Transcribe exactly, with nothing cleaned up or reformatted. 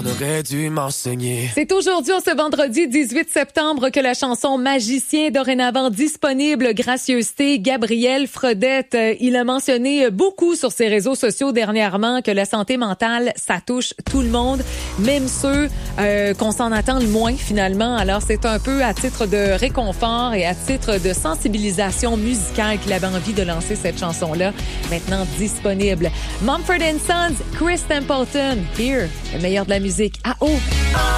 aurait dû m'enseigner. C'est aujourd'hui, en ce vendredi dix-huit septembre, que la chanson Magicien est dorénavant disponible. Gracieuseté, Gabriel Fredette. Il a mentionné beaucoup sur ses réseaux sociaux dernièrement que la santé mentale, ça touche tout le monde, même ceux euh, qu'on s'en attend le moins finalement. Alors c'est un peu à titre de réconfort et à titre de sensibilisation musicale qu'il avait envie de lancer cette chanson-là, maintenant disponible. Mumford and Sons, Chris Templeton, Here, le meilleur de la musique. Ah oh!